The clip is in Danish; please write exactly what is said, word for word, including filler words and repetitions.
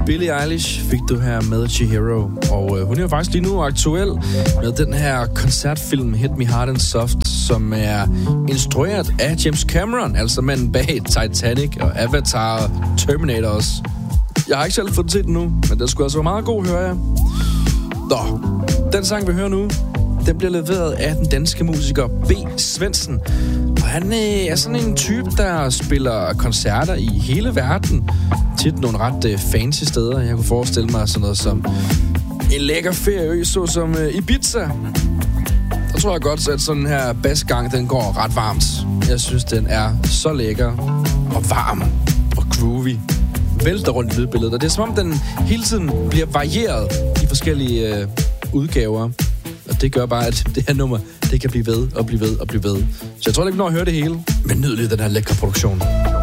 Billie Eilish fik du her med Chihiro, og øh, hun er jo faktisk lige nu aktuel med den her koncertfilm Hit Me Hard and Soft, som er instrueret af James Cameron, altså manden bag Titanic og Avatar og Terminator også. Jeg har ikke selv fået set den nu, men den skulle altså være meget god, hører jeg. Nå, den sang vi hører nu, den bliver leveret af den danske musiker B. Svendsen. Og han øh, er sådan en type, der spiller koncerter i hele verden. Tit nogle ret øh, fancy steder. Jeg kunne forestille mig sådan noget som en lækker ferieø, såsom øh, Ibiza. Der tror jeg godt, at sådan her basgang, den går ret varmt. Jeg synes, den er så lækker og varm og groovy. Vælter rundt i lydbilledet, og det er som om, den hele tiden bliver varieret i forskellige øh, udgaver. Og det gør bare, at det her nummer, det kan blive ved og blive ved og blive ved. Så jeg tror ikke, vi når at høre det hele. Men nyd lidt den her lækre produktion.